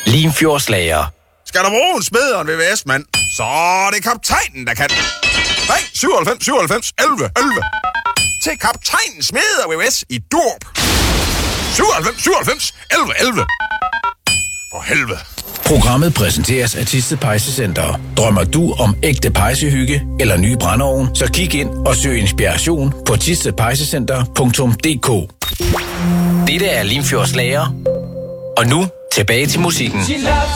Limfjordslager. Skal der bruge en smed og en VVS-mand, så er det kaptajnen, der kan. Ring 97 97 11 11. Til kaptajnen smed og VVS i Durp. 97 97 11 11. For helvede. Programmet præsenteres af Thisted Pejsecenter. Drømmer du om ægte pejsehygge eller ny brændeovn, så kig ind og søg inspiration på thistedpejsecenter.dk. Dette er Limfjords Slager. Og nu tilbage til musikken. She loves